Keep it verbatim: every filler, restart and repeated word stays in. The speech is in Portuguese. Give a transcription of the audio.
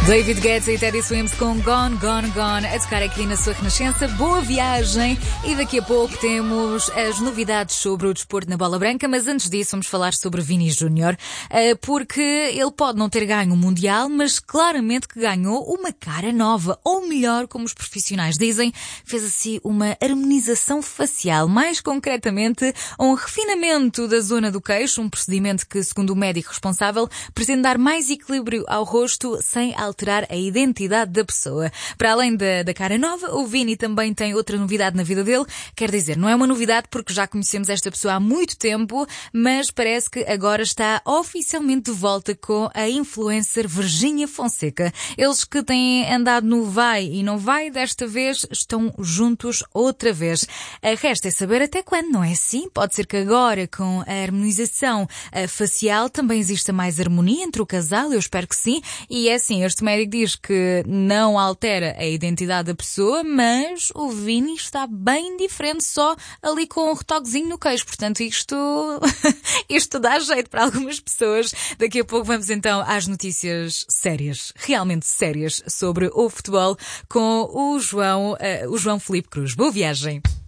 David Guetta e Teddy Swims com Gone, Gone, Gone a tocar aqui na sua Renascença. Boa viagem e daqui a pouco temos as novidades sobre o desporto na bola branca, mas antes disso vamos falar sobre Vini Júnior, porque ele pode não ter ganho o Mundial, mas claramente que ganhou uma cara nova, ou melhor, como os profissionais dizem, fez assim uma harmonização facial, mais concretamente um refinamento da zona do queixo, um procedimento que, segundo o médico responsável, pretende dar mais equilíbrio ao rosto sem alterar a identidade da pessoa. Para além da, da cara nova, o Vini também tem outra novidade na vida dele. Quer dizer, não é uma novidade porque já conhecemos esta pessoa há muito tempo, mas parece que agora está oficialmente de volta com a influencer Virgínia Fonseca. Eles que têm andado no vai e não vai, desta vez estão juntos outra vez. Resta é saber até quando, não é assim? Pode ser que agora, com a harmonização facial, também exista mais harmonia entre o casal, eu espero que sim. E é assim, este médico diz que não altera a identidade da pessoa, mas o Vini está bem diferente, só ali com um retoquezinho no queixo. Portanto, isto, isto dá jeito para algumas pessoas. Daqui a pouco vamos então às notícias sérias, realmente sérias, sobre o futebol com o João, uh, o João Filipe Cruz. Boa viagem!